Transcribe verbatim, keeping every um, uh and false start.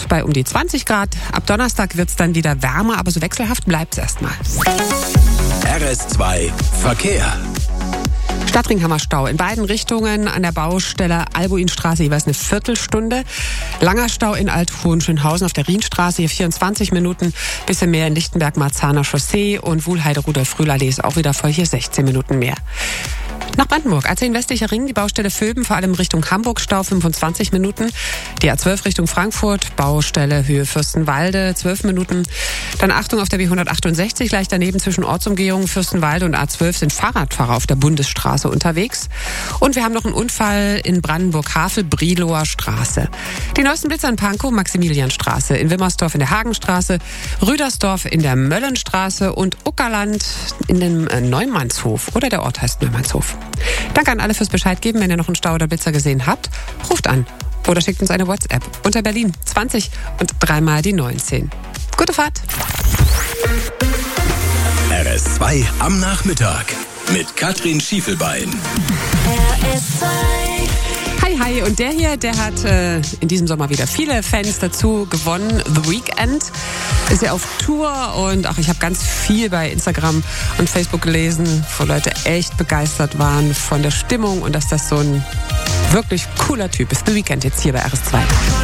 bei um die zwanzig Grad. Ab Donnerstag wird es dann wieder wärmer, aber so wechselhaft bleibt es erstmal. R S zwei Verkehr. Stadtring Stau in beiden Richtungen an der Baustelle Albuinstraße jeweils eine Viertelstunde. Langer Stau in Alt-Hohenschönhausen auf der Rienstraße, hier vierundzwanzig Minuten. Bisschen mehr in Lichtenberg-Marzahner Chaussee und Wuhlheide-Rudolf-Frühlallee ist auch wieder voll, hier sechzehn Minuten mehr. Nach Brandenburg, A zehn westlicher Ring, die Baustelle Vöben, vor allem Richtung Hamburg, Stau fünfundzwanzig Minuten. Die A zwölf Richtung Frankfurt, Baustelle Höhe Fürstenwalde, zwölf Minuten. Dann Achtung auf der B hundertachtundsechzig, gleich daneben zwischen Ortsumgehung Fürstenwalde und A zwölf sind Fahrradfahrer auf der Bundesstraße unterwegs. Und wir haben noch einen Unfall in Brandenburg-Havel, Briloer Straße. Die neuesten Blitzer in Pankow, Maximilianstraße, in Wimmersdorf in der Hagenstraße, Rüdersdorf in der Möllenstraße und Uckerland in dem Neumannshof. Oder der Ort heißt Neumannshof. Danke an alle fürs Bescheid geben. Wenn ihr noch einen Stau oder Blitzer gesehen habt, ruft an oder schickt uns eine WhatsApp unter Berlin zwanzig und dreimal die neunzehn. Gute Fahrt! R S zwei am Nachmittag mit Katrin Schiefelbein. R S zwei. Hi, hi. Und der hier, der hat äh, in diesem Sommer wieder viele Fans dazu gewonnen. The Weeknd ist ja auf Tour und ach, ich habe ganz viel bei Instagram und Facebook gelesen, wo Leute echt begeistert waren von der Stimmung und dass das so ein wirklich cooler Typ ist. The Weeknd jetzt hier bei R S zwei.